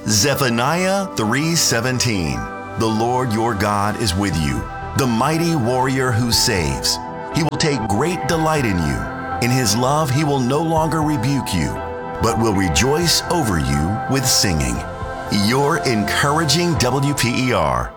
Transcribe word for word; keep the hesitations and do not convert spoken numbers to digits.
Zephaniah three seventeen. The Lord your God is with you, the mighty warrior who saves. He will take great delight in you. In his love he will no longer rebuke you, but will rejoice over you with singing. Your encouraging W P E R.